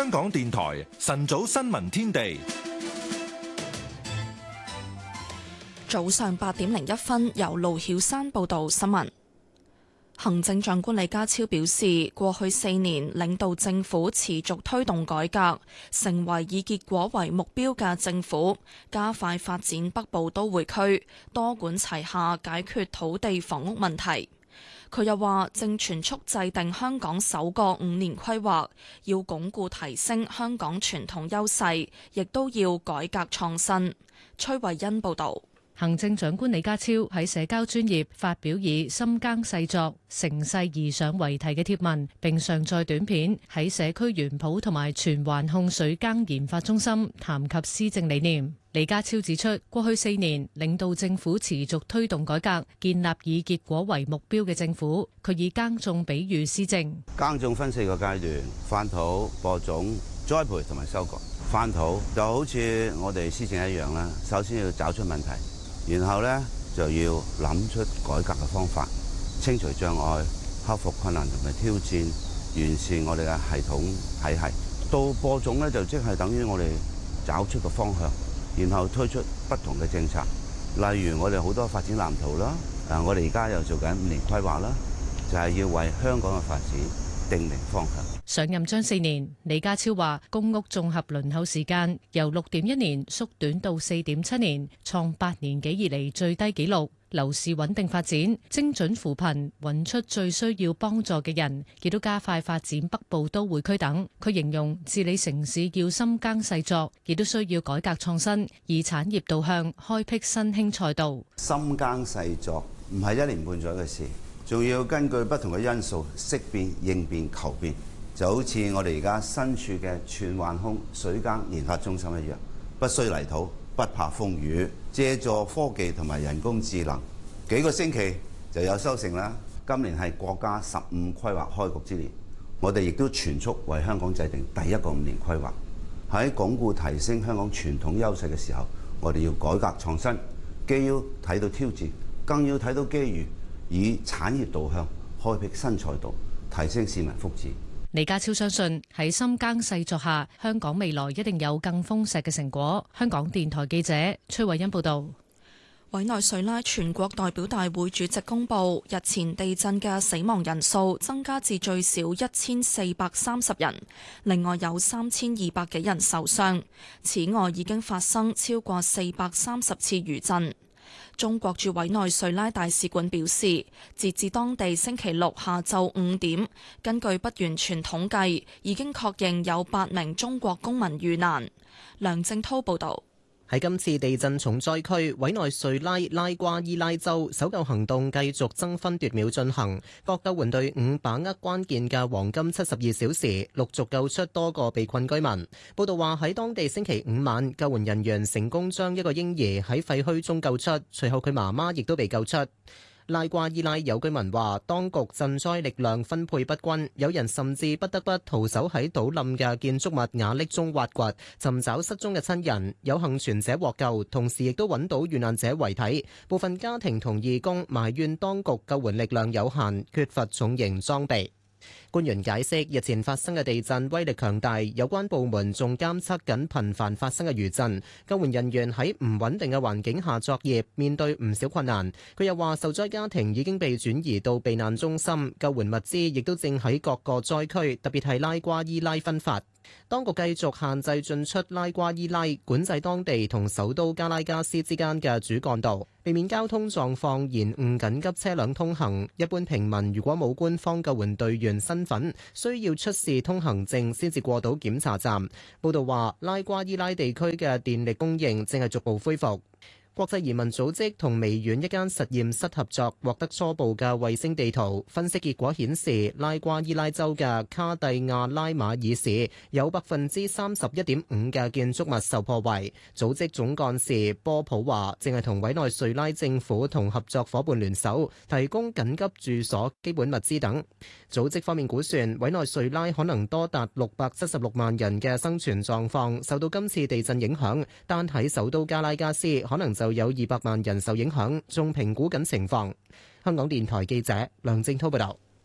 香港電台晨早新聞天地， 早上8:01，由盧曉珊報道新聞。行政長官李家超表示，過去4年領導政府持續推動改革，成為以結果為目標嘅政府，加快發展北部都會區，多管齊下解決土地房屋問題。佢又話，正全速制定香港首個5年規劃，要鞏固提升香港傳統優勢，亦都要改革創新。崔慧欣報導。 行政長官李家超喺社交專頁發表以深耕細作、乘勢而上為題嘅貼文，並上載短片喺社區園圃同埋荃灣控水耕研發中心談及施政理念。李家超指出，過去4年領導政府持續推動改革，建立以結果為目標嘅政府。佢以耕種比喻施政， 耕種分4個階段：翻土、播種、栽培同埋收割。翻土就好似我哋施政一樣啦，首先要找出問題。然後呢，就要諗出改革嘅方法，清除障礙，克服困難同埋挑戰，完善我哋嘅系統體系。到播種呢，就即係等於我哋找出個方向，然後推出不同嘅政策。例如我哋好多發展藍圖啦，我哋而家又做緊5年規劃啦，就係要為香港嘅發展定明方向。 上任將4年，李家超話公屋綜合輪候時間由6.1年縮短到4.7年，創8年幾以嚟最低紀錄。樓市穩定發展，精準扶貧，揾出最需要幫助嘅人，亦都加快發展北部都會區等。佢形容治理城市要深耕細作，亦都需要改革創新，以產業導向開闢新興賽道。 深耕細作唔係1年半載嘅事，仲要根據不同嘅因素識變、應變、求變。就好似我哋而家身處嘅荃灣控水耕研發中心一樣，不需泥土，不怕風雨，借助科技同埋人工智能，幾個星期就有收成啦。今年係國家15規劃開局之年，我哋亦都全速為香港制定第一個5年規劃。喺鞏固提升香港傳統優勢嘅時候，我哋要改革創新，既要睇到挑戰，更要睇到機遇，以產業導向開闢新賽道，提升市民福祉。 李家超相信喺深耕細作下，香港未來一定有更豐碩嘅成果。香港電台記者崔慧欣報道。 委內瑞拉全國代表大會主席公布，日前地震嘅死亡人數增加至最少1430人，另外有3200幾人受傷。此外，已經發生超過430次餘震。中國駐委內瑞拉大使館表示，截至當地星期六下晝5點，根據不完全統計，已經確認有8名中國公民遇難。梁正濤報道。 喺今次地震重災區委內瑞拉拉瓜伊拉州，搜救行動繼續爭分奪秒進行，各救援隊伍把握關鍵嘅黃金72小時，陸續救出多個被困居民。報道話喺當地星期5晚，救援人員成功將一個嬰兒喺廢墟中救出，隨後佢媽媽亦都被救出。拉瓜伊拉有居民話，當局賑災力量分配不均，有人甚至不得不徒手喺倒冧嘅建築物瓦礫中挖掘，尋找失蹤嘅親人。有幸存者獲救，同時亦都揾到遇難者遺體。部分家庭同義工埋怨當局救援力量有限，缺乏重型裝備。官員解釋，日前發生嘅地震威力強大，有關部門仲監測緊頻繁發生嘅餘震。救援人員喺唔穩定嘅環境下作業，面對唔少困難。佢又話，受災家庭已經被轉移到避難中心，救援物資亦都正喺各個災區，特別係拉瓜伊拉分發。當局繼續限制進出拉瓜伊拉，管制當地同首都加拉加斯之間嘅主幹道，避免交通狀況延誤緊急車輛通行。一般平民如果冇官方救援隊員身份，需要出示通行證先至過到檢查站。報道話，拉瓜伊拉地區嘅電力供應正係逐步恢復。國際移民組織同微軟一間實驗室合作，獲得初步嘅衛星地圖。分析結果顯示，拉瓜伊拉州嘅卡蒂亞拉馬爾市有31.5%嘅建築物受破壞。組織總幹事波普話，正係同委內瑞拉政府同合作伙伴聯手，提供緊急住所、基本物資等。組織方面估算，委內瑞拉可能多達676萬人嘅生存狀況受到今次地震影響，單喺首都加拉加斯可能就有200萬人受影響，仲評估緊情況。香港電台記者梁正濤報道。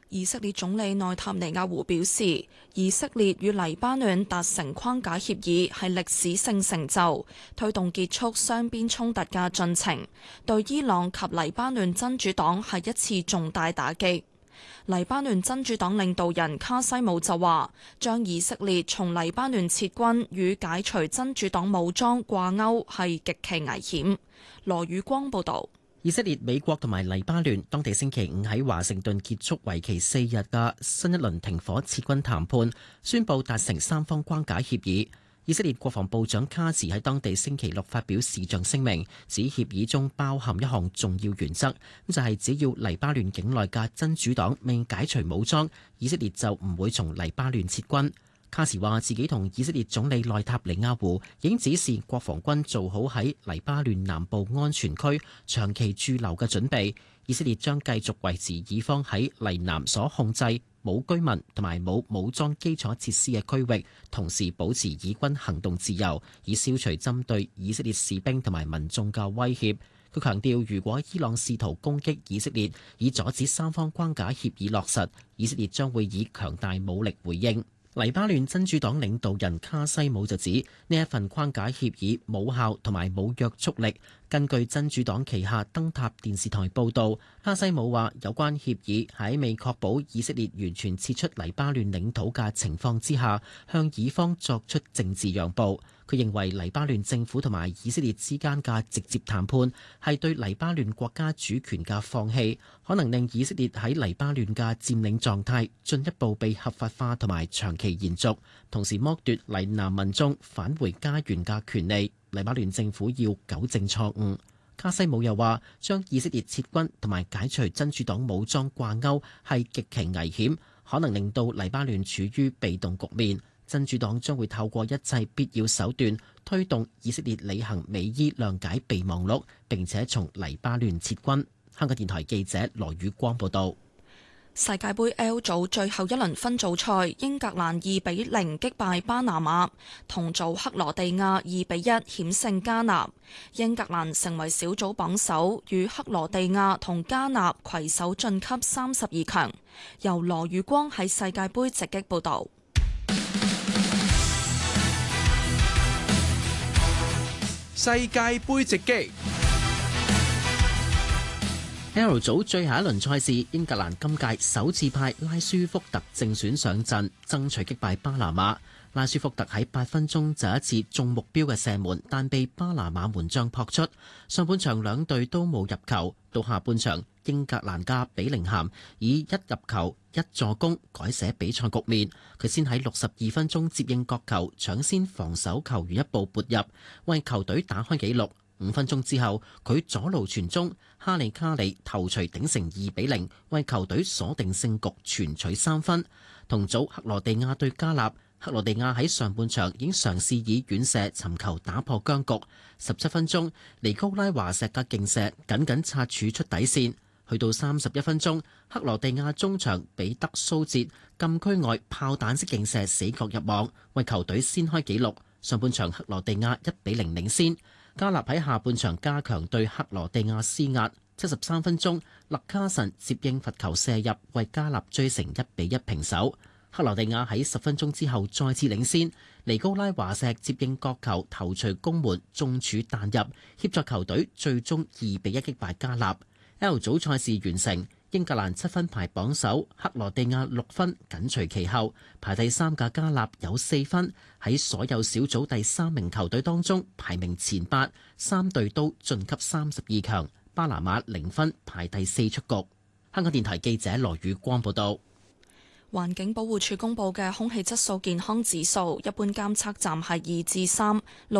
以色列總理內塔尼亞胡表示，以色列與黎巴嫩達成框架協議係歷史性成就，推動結束雙邊衝突嘅進程，對伊朗及黎巴嫩真主黨係一次重大打擊。黎巴嫩真主黨領導人卡西姆就話，將以色列從黎巴嫩撤軍與解除真主黨武裝掛鈎係極其危險。羅宇光報導。 以色列、美國同埋黎巴嫩當地星期五喺華盛頓結束為期4日嘅新一輪停火撤軍談判，宣布達成三方框架協議。以色列國防部長卡茨喺當地星期六發表視像聲明，指協議中包含一項重要原則，就係只要黎巴嫩境內嘅真主黨未解除武裝，以色列就唔會從黎巴嫩撤軍。卡茨話自己同以色列總理內塔尼亞胡已經指示國防軍做好喺黎巴嫩南部安全區長期駐留嘅準備，以色列將繼續維持以方喺黎南所控制冇居民同埋冇武裝基礎設施嘅區域，同時保持以軍行動自由，以消除針對以色列士兵同埋民眾嘅威脅。佢強調，如果伊朗試圖攻擊以色列，以阻止三方框架協議落實，以色列將會以強大武力回應。黎巴嫩真主黨領導人卡西姆就指呢一份框架協議冇效同埋冇約束力。根據真主黨旗下燈塔電視台報導，卡西姆話有關協議喺未確保以色列完全撤出黎巴嫩領土嘅情況之下，向以方作出政治讓步。佢認為黎巴嫩政府同埋以色列之間嘅直接談判係對黎巴嫩國家主權嘅放棄，可能令以色列喺黎巴嫩嘅佔領狀態進一步被合法化同埋長期延續，同時剝奪黎南民眾返回家園嘅權利。黎巴嫩政府要糾正錯誤。卡西姆又話，將以色列撤軍同埋解除真主黨武裝掛鈎係極其危險，可能令到黎巴嫩處於被動局面。真主黨將會透過一切必要手段推動以色列履行美伊諒解備忘錄，並且從黎巴嫩撤軍。香港電台記者羅宇光報道。 世界盃 L 組最後一輪分組賽，英格蘭2-0擊敗巴拿馬，同組克羅地亞2-1險勝加納。英格蘭成為小組榜首，與克羅地亞同加納攜手晉級32強。由羅宇光喺世界盃直擊報道。 世界盃直擊。 L 組最後一輪賽事，英格蘭今屆首次派拉舒福特正選上陣，爭取擊敗巴拿馬。拉舒福特喺8分鐘就一次中目標嘅射門，但被巴拿馬門將撲出。上半場兩隊都冇入球，到下半場英格蘭嘅比寧咸以1入球1助攻改寫比賽局面。佢先喺62分鐘接應角球，搶先防守球員一步撥入，為球隊打開紀錄。5分鐘之後，佢左路傳中，哈利卡里頭槌頂成2-0，為球隊鎖定勝局，全取3分。同組克羅地亞對加納，克羅地亞喺上半場已經嘗試以遠射尋求打破僵局。17分鐘，尼高拉華石嘅勁射僅僅擦柱出底線。去到31分鐘，克羅地亞中場彼得蘇哲禁區外炮彈式勁射死角入網，為球隊先開紀錄。上半場克羅地亞1-0領先。加納喺下半場加強對克羅地亞施壓，73分鐘，勒卡神接應罰球射入，為加納追成1-1平手。克羅地亞喺10分鐘之後再次領先，尼高拉華石接應角球頭槌攻門，中柱彈入，協助球隊最終2-1擊敗加納。L 組賽事完成，英格蘭7分排榜首，克羅地亞6分緊隨其後，排第3嘅加納有4分，喺所有小組第3名球隊當中排名前8，3隊都晉級32強。巴拿馬0分排第4出局。香港電台記者羅宇光報道。 環境保護署公布嘅空氣質素健康指數，一般監測站係2至3。